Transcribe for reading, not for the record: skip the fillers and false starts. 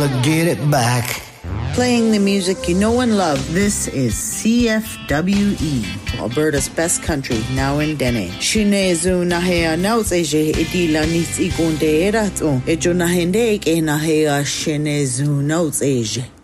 get it back. Playing the music you know and love, this is CFWE, Alberta's best country, now in Dene. Shinezu nahea nauzeje edila nits igunde erato, ejo nahende ke nahea shinezu nauzeje.